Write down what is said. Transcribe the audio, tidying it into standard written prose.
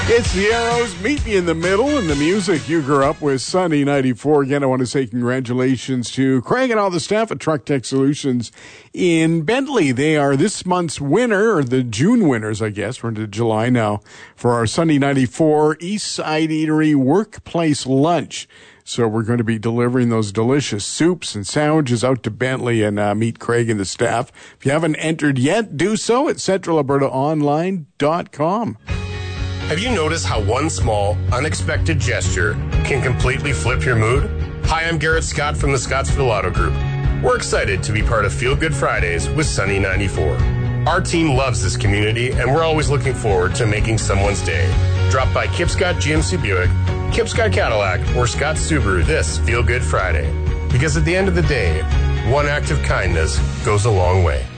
It's the Arrows. Meet me in the middle, and the music you grew up with, Sunny 94. Again, I want to say congratulations to Craig and all the staff at Truck Tech Solutions in Bentley. They are this month's winner, or the June winners, I guess. We're into July now, for our Sunny 94 East Side Eatery Workplace Lunch. So we're going to be delivering those delicious soups and sandwiches out to Bentley and meet Craig and the staff. If you haven't entered yet, do so at centralalbertaonline.com. Have you noticed how one small, unexpected gesture can completely flip your mood? Hi, I'm Garrett Scott from the Scottsville Auto Group. We're excited to be part of Feel Good Fridays with Sunny 94. Our team loves this community, and we're always looking forward to making someone's day. Drop by Kip Scott GMC Buick, Kip Scott Cadillac, or Scott Subaru this Feel Good Friday. Because at the end of the day, one act of kindness goes a long way.